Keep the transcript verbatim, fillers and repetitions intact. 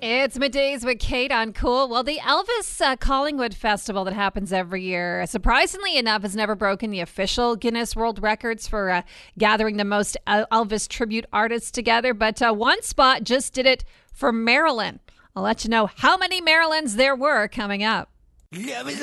It's Middays with Kate on Cool. Well, the Elvis uh, Collingwood Festival that happens every year, surprisingly enough, has never broken the official Guinness World Records for uh, gathering the most Elvis tribute artists together. But uh, one spot just did it for Marilyn. I'll let you know how many Marilyns there were coming up.